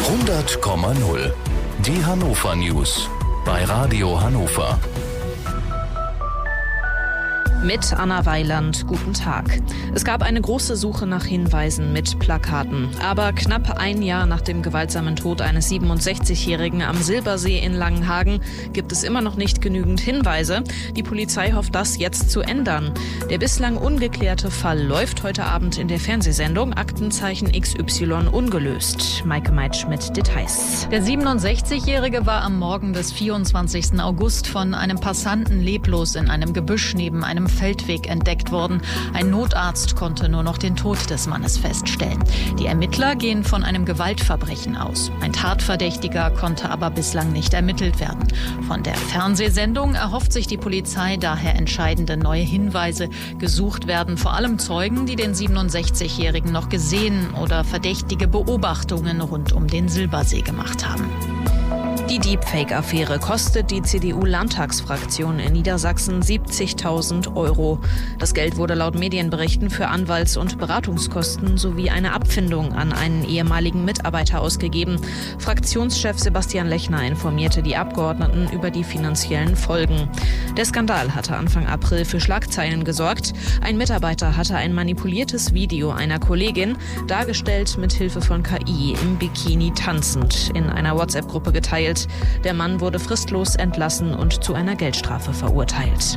100,0. Die Hannover News bei Radio Hannover. Mit Anna Weiland, guten Tag. Es gab eine große Suche nach Hinweisen mit Plakaten. Aber knapp ein Jahr nach dem gewaltsamen Tod eines 67-Jährigen am Silbersee in Langenhagen gibt es immer noch nicht genügend Hinweise. Die Polizei hofft, das jetzt zu ändern. Der bislang ungeklärte Fall läuft heute Abend in der Fernsehsendung Aktenzeichen XY ungelöst. Maike Meitsch mit Details. Der 67-Jährige war am Morgen des 24. August von einem Passanten leblos in einem Gebüsch neben einem Feldweg entdeckt worden. Ein Notarzt konnte nur noch den Tod des Mannes feststellen. Die Ermittler gehen von einem Gewaltverbrechen aus. Ein Tatverdächtiger konnte aber bislang nicht ermittelt werden. Von der Fernsehsendung erhofft sich die Polizei daher entscheidende neue Hinweise. Gesucht werden vor allem Zeugen, die den 67-Jährigen noch gesehen oder verdächtige Beobachtungen rund um den Silbersee gemacht haben. Die Deepfake-Affäre kostet die CDU-Landtagsfraktion in Niedersachsen 70.000 €. Das Geld wurde laut Medienberichten für Anwalts- und Beratungskosten sowie eine Abfindung an einen ehemaligen Mitarbeiter ausgegeben. Fraktionschef Sebastian Lechner informierte die Abgeordneten über die finanziellen Folgen. Der Skandal hatte Anfang April für Schlagzeilen gesorgt. Ein Mitarbeiter hatte ein manipuliertes Video einer Kollegin, dargestellt mit Hilfe von KI, im Bikini tanzend, in einer WhatsApp-Gruppe geteilt. Der Mann wurde fristlos entlassen und zu einer Geldstrafe verurteilt.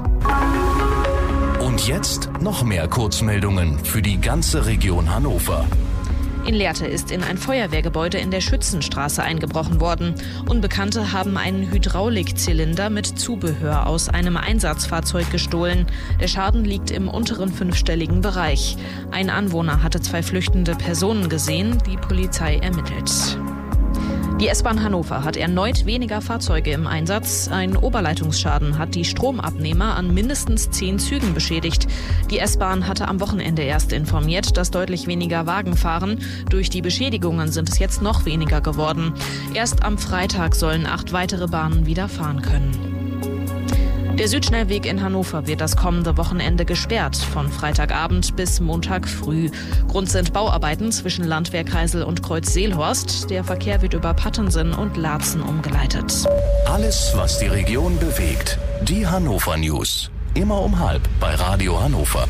Und jetzt noch mehr Kurzmeldungen für die ganze Region Hannover. In Lehrte ist in ein Feuerwehrgebäude in der Schützenstraße eingebrochen worden. Unbekannte haben einen Hydraulikzylinder mit Zubehör aus einem Einsatzfahrzeug gestohlen. Der Schaden liegt im unteren fünfstelligen Bereich. Ein Anwohner hatte 2 flüchtende Personen gesehen. Die Polizei ermittelt. Die S-Bahn Hannover hat erneut weniger Fahrzeuge im Einsatz. Ein Oberleitungsschaden hat die Stromabnehmer an mindestens 10 Zügen beschädigt. Die S-Bahn hatte am Wochenende erst informiert, dass deutlich weniger Wagen fahren. Durch die Beschädigungen sind es jetzt noch weniger geworden. Erst am Freitag sollen 8 weitere Bahnen wieder fahren können. Der Südschnellweg in Hannover wird das kommende Wochenende gesperrt, von Freitagabend bis Montag früh. Grund sind Bauarbeiten zwischen Landwehrkreisel und Kreuz Seelhorst. Der Verkehr wird über Pattensen und Laatzen umgeleitet. Alles, was die Region bewegt. Die Hannover News. Immer um 12:30 bei Radio Hannover.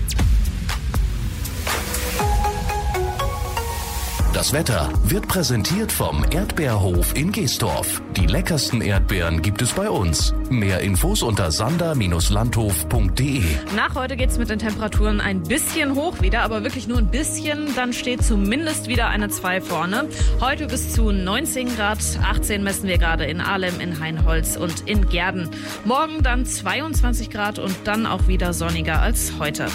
Das Wetter wird präsentiert vom Erdbeerhof in Geesdorf. Die leckersten Erdbeeren gibt es bei uns. Mehr Infos unter sander-landhof.de. Nach heute geht's mit den Temperaturen ein bisschen hoch wieder, aber wirklich nur ein bisschen. Dann steht zumindest wieder eine 2 vorne. Heute bis zu 19 Grad, 18 messen wir gerade in Ahlem, in Hainholz und in Gehrden. Morgen dann 22 Grad und dann auch wieder sonniger als heute.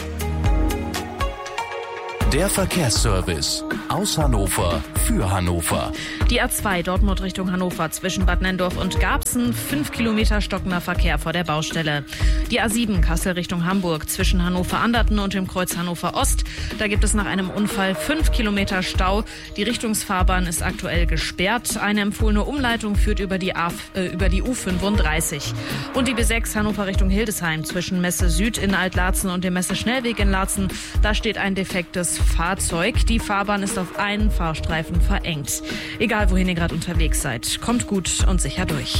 Der Verkehrsservice aus Hannover für Hannover. Die A2 Dortmund Richtung Hannover zwischen Bad Nenndorf und Garbsen, 5 Kilometer stockender Verkehr vor der Baustelle. Die A7 Kassel Richtung Hamburg zwischen Hannover-Anderten und dem Kreuz Hannover Ost. Da gibt es nach einem Unfall 5 Kilometer Stau. Die Richtungsfahrbahn ist aktuell gesperrt. Eine empfohlene Umleitung führt über die U35. Und die B6 Hannover Richtung Hildesheim zwischen Messe Süd in Altlaatzen und dem Messe Schnellweg in Laatzen. Da steht ein defektes Fahrzeug. Die Fahrbahn ist auf einen Fahrstreifen verengt. Egal, wohin ihr gerade unterwegs seid, kommt gut und sicher durch.